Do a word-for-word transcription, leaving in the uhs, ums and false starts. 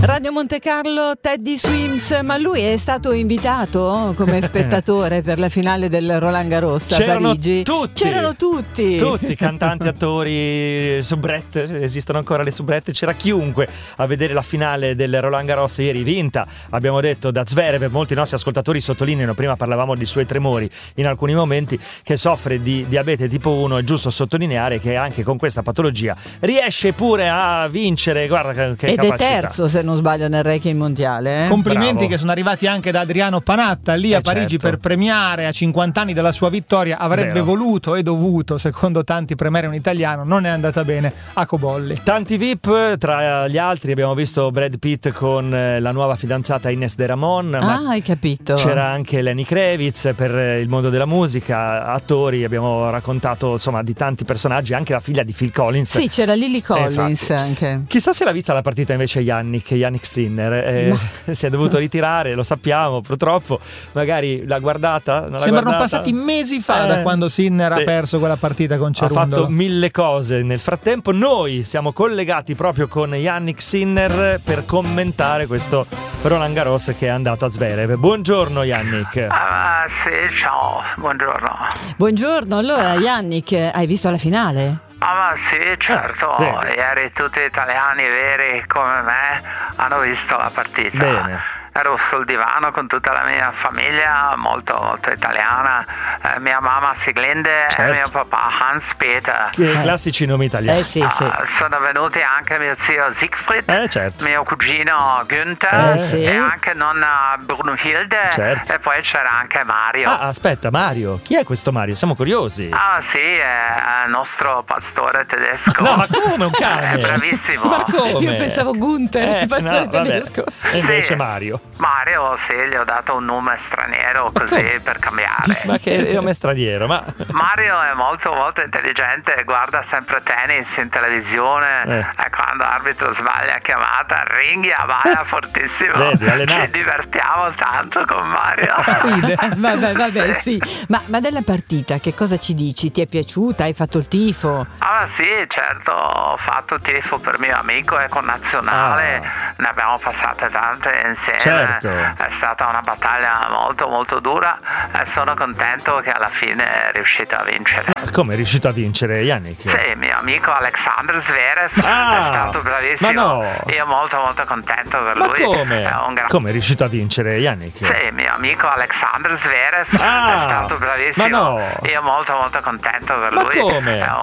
Radio Monte Carlo, Teddy Swims, ma lui è stato invitato come spettatore per la finale del Roland Garros a C'erano Parigi. tutti. C'erano tutti. Tutti, cantanti, attori, soubrette, esistono ancora le soubrette, c'era chiunque a vedere la finale del Roland Garros ieri, vinta, abbiamo detto, da Zverev. Molti nostri ascoltatori sottolineano, prima parlavamo dei suoi tremori in alcuni momenti, che soffre di diabete tipo uno. È giusto sottolineare che anche con questa patologia riesce pure a vincere, guarda che, che Ed capacità. è terzo, se non sbaglio, nel ranking mondiale. Eh? Complimenti. Bravo. Che sono arrivati anche da Adriano Panatta lì Eh, a Parigi, certo. per premiare a cinquanta anni dalla sua vittoria. Avrebbe Vero. voluto e dovuto, secondo tanti, premiare un italiano. Non è andata bene a Cobolli. Tanti V I P, tra gli altri abbiamo visto Brad Pitt con eh, la nuova fidanzata Ines de Ramon, ma Ah, hai capito. c'era anche Lenny Kravitz per il mondo della musica, attori, abbiamo raccontato insomma di tanti personaggi, anche la figlia di Phil Collins. Sì, c'era Lily Collins infatti. anche. Chissà se l'ha vista la partita invece Yannick, Yannick Sinner, eh, si è dovuto ritirare, lo sappiamo purtroppo, magari l'ha guardata, non l'ha Sembrano guardata. passati mesi fa Eh, da quando Sinner sì. ha perso quella partita con Ha Cerundolo. fatto mille cose nel frattempo. Noi siamo collegati proprio con Yannick Sinner per commentare questo Roland Garros che è andato a Zverev. Buongiorno Yannick. Ah, sì, ciao, buongiorno. Buongiorno, allora Yannick, hai visto la finale? Ah, ma sì, certo, Ah, bene. ieri tutti gli italiani veri come me hanno visto la partita. Bene. Ero sul divano con tutta la mia famiglia, molto molto italiana, eh, mia mamma Siglinde Certo. e mio papà Hans Peter. Che classici nomi italiani. Eh sì, sì. Ah, sono venuti anche mio zio Siegfried, Eh, certo. mio cugino Günther Eh, sì. e anche nonna Brunhilde, Certo. e poi c'era anche Mario. Ah, aspetta, Mario. Chi è questo Mario? Siamo curiosi. Ah sì, è il nostro pastore tedesco. No, ma come un cane? È bravissimo. Ma come? Io pensavo Gunther, il pastore no, vabbè. tedesco. E invece Sì. Mario. Mario, sì, gli ho dato un nome straniero così come? per cambiare. Ma che nome straniero, ma Mario è molto molto intelligente, guarda sempre tennis in televisione Eh. e quando l'arbitro sbaglia chiamata ringhia, balla fortissimo. Vedi, allenato. Ci divertiamo tanto con Mario. Ride. Vabbè, vabbè, sì. Ma, ma della partita che cosa ci dici? Ti è piaciuta? Hai fatto il tifo? Ah sì, certo, ho fatto tifo per mio amico e connazionale, ne abbiamo passate tante insieme. Certo. È stata una battaglia molto molto dura e sono contento che alla fine è riuscito a vincere. come è riuscito a vincere Yannick? Sì, mio amico Alexander Zverev Ah, è stato bravissimo. ma no. Io molto molto contento per Ma lui. come? È un gran... Come è riuscito a vincere Yannick? Sì, mio amico Alexander Zverev Ah, è stato bravissimo. ma no. Io molto molto contento per Ma lui. come? È un